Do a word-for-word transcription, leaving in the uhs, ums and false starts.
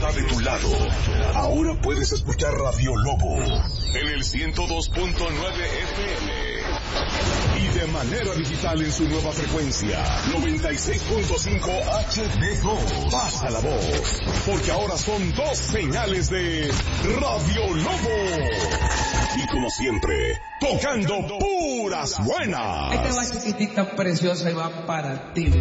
está de tu lado. Ahora puedes escuchar Radio Lobo en el ciento dos punto nueve F M. Y de manera digital en su nueva frecuencia, noventa y seis punto cinco H D dos. Pasa la voz, porque ahora son dos señales de Radio Lobo. Y como siempre, tocando puras buenas. Esta va chiquitita preciosa y va para ti.